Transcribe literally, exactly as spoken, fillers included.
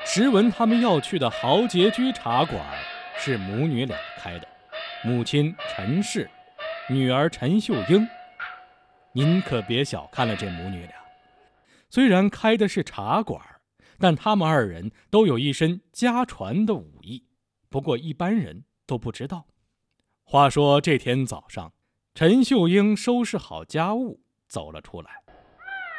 实闻他们要去的豪杰居茶馆是母女俩开的，母亲陈氏，女儿陈秀英。您可别小看了这母女俩，虽然开的是茶馆，但他们二人都有一身家传的武艺，不过一般人都不知道。话说这天早上，陈秀英收拾好家务走了出来，